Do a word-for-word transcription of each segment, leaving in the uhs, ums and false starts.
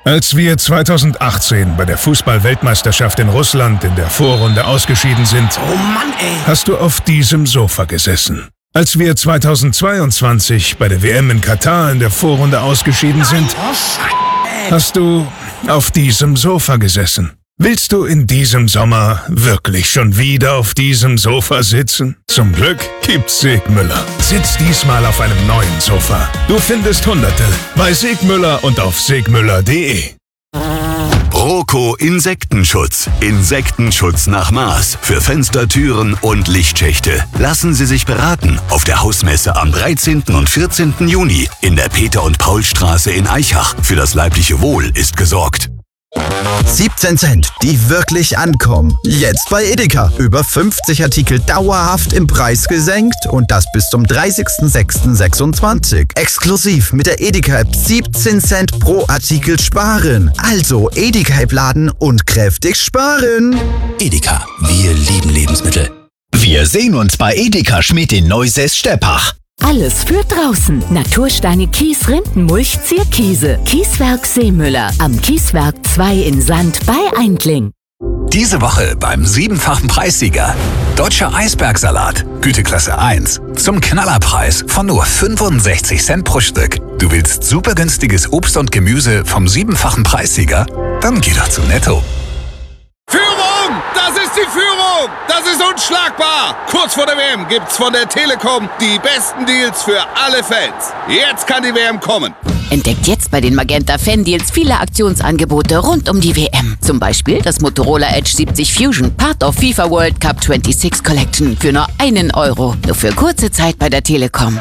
Als wir zweitausendachtzehn bei der Fußball-Weltmeisterschaft in Russland in der Vorrunde ausgeschieden sind, Oh Mann, ey! hast du auf diesem Sofa gesessen. Als wir zweitausendzweiundzwanzig bei der W M in Katar in der Vorrunde ausgeschieden sind, Oh, Scheiße, ey! hast du auf diesem Sofa gesessen. Willst du in diesem Sommer wirklich schon wieder auf diesem Sofa sitzen? Zum Glück gibt's Segmüller. Sitz diesmal auf einem neuen Sofa. Du findest Hunderte bei Segmüller und auf segmüller punkt de. Roco Insektenschutz. Insektenschutz nach Maß für Fenster, Türen und Lichtschächte. Lassen Sie sich beraten auf der Hausmesse am dreizehnten und vierzehnten Juni in der Peter- und Paulstraße in Aichach. Für das leibliche Wohl ist gesorgt. siebzehn Cent, die wirklich ankommen. Jetzt bei Edeka. Über fünfzig Artikel dauerhaft im Preis gesenkt und das bis zum dreißigsten sechsten sechsundzwanzig. Exklusiv mit der Edeka-App siebzehn Cent pro Artikel sparen. Also Edeka-App laden und kräftig sparen. Edeka, wir lieben Lebensmittel. Wir sehen uns bei Edeka Schmied in Neusäß-Steppach. Alles für draußen. Natursteine, Kies, Rinden, Mulch, Zierkiese. Kieswerk Seemüller. Am Kieswerk zwei in Sand bei Eindling. Diese Woche beim siebenfachen Preissieger. Deutscher Eisbergsalat, Güteklasse eins. Zum Knallerpreis von nur fünfundsechzig Cent pro Stück. Du willst super günstiges Obst und Gemüse vom siebenfachen Preissieger? Dann geh doch zu Netto. Führung! Das ist die Führung! Das ist unschlagbar! Kurz vor der W M gibt's von der Telekom die besten Deals für alle Fans. Jetzt kann die W M kommen. Entdeckt jetzt bei den Magenta Fan-Deals viele Aktionsangebote rund um die W M. Zum Beispiel das Motorola Edge siebzig Fusion, Part of FIFA World Cup sechsundzwanzig Collection für nur einen Euro. Nur für kurze Zeit bei der Telekom.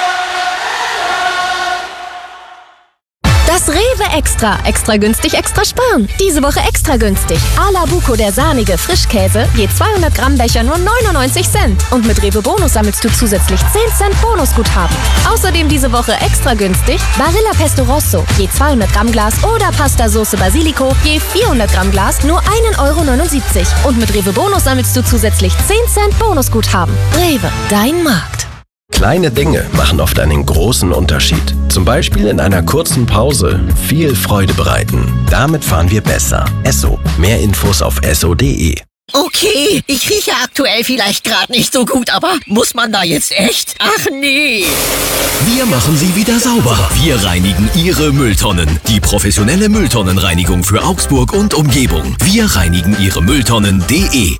Das Rewe Extra. Extra günstig, extra sparen. Diese Woche extra günstig. Ala Buco, der sahnige Frischkäse, je zweihundert Gramm Becher nur neunundneunzig Cent. Und mit Rewe Bonus sammelst du zusätzlich zehn Cent Bonusguthaben. Außerdem diese Woche extra günstig Barilla Pesto Rosso, je zweihundert Gramm Glas oder Pasta Sauce Basilico, je vierhundert Gramm Glas nur einen Euro neunundsiebzig. Und mit Rewe Bonus sammelst du zusätzlich zehn Cent Bonusguthaben. Rewe, dein Markt. Kleine Dinge machen oft einen großen Unterschied. Zum Beispiel in einer kurzen Pause viel Freude bereiten. Damit fahren wir besser. Esso. Mehr Infos auf esso punkt de. Okay, ich rieche aktuell vielleicht gerade nicht so gut, aber muss man da jetzt echt? Ach nee. Wir machen sie wieder sauber. Wir reinigen Ihre Mülltonnen. Die professionelle Mülltonnenreinigung für Augsburg und Umgebung. Wir reinigen Ihre Mülltonnen punkt de.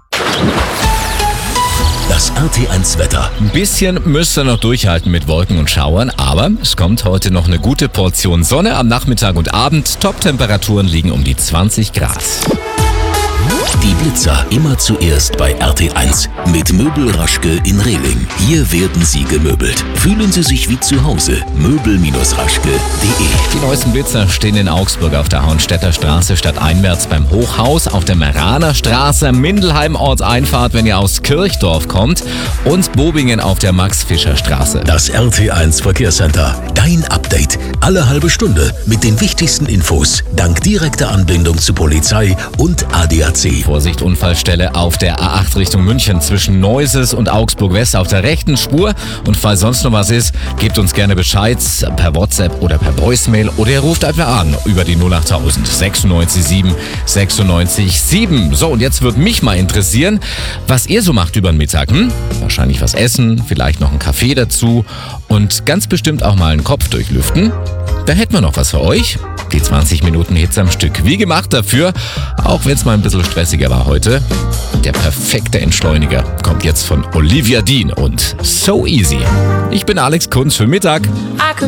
Das R T eins Wetter. Ein bisschen müsst ihr noch durchhalten mit Wolken und Schauern, aber es kommt heute noch eine gute Portion Sonne am Nachmittag und Abend. Top-Temperaturen liegen um die zwanzig Grad. Die Blitzer immer zuerst bei R T eins mit Möbel Raschke in Rehling. Hier werden Sie gemöbelt. Fühlen Sie sich wie zu Hause. möbel Raschke punkt de. Die neuesten Blitzer stehen in Augsburg auf der Hauenstädter Straße stadteinwärts beim Hochhaus, auf der Meraner Straße, Mindelheim Ortseinfahrt, wenn ihr aus Kirchdorf kommt, und Bobingen auf der Max-Fischer-Straße. Das R T eins Verkehrscenter. Dein Update. Alle halbe Stunde mit den wichtigsten Infos. Dank direkter Anbindung zu Polizei und A D A C. Vorsicht, Unfallstelle auf der A acht Richtung München zwischen Neuses und Augsburg West auf der rechten Spur. Und falls sonst noch was ist, gebt uns gerne Bescheid per WhatsApp oder per Voicemail oder ihr ruft einfach an über die null achttausend sechsundneunzig sieben sechsundneunzig sieben. So, und jetzt würde mich mal interessieren, was ihr so macht über den Mittag. Hm? Wahrscheinlich was essen, vielleicht noch einen Kaffee dazu und ganz bestimmt auch mal einen Kopf durchlüften. Da hätten wir noch was für euch. Die zwanzig Minuten Hits am Stück. Wie gemacht dafür, auch wenn es mal ein bisschen stressiger war heute. Der perfekte Entschleuniger kommt jetzt von Olivia Dean und So Easy. Ich bin Alex Kunz für Mittag. I could